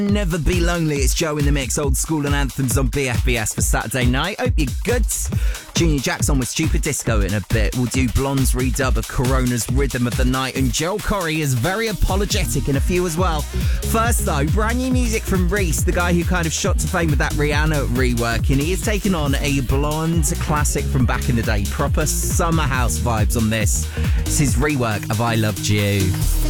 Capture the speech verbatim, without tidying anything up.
Never Be Lonely. It's Joe in the mix. Old school and anthems on B F B S for Saturday night. Hope you're good. Junior Jackson with Stupid Disco in a bit. We'll do Blonde's redub of Corona's Rhythm of the Night, and Joel Corry is very apologetic in a few as well. First though, brand new music from Reese, the guy who kind of shot to fame with that Rihanna rework, and he is taking on a Blonde classic from back in the day. Proper summer house vibes on this. It's his rework of I Loved You.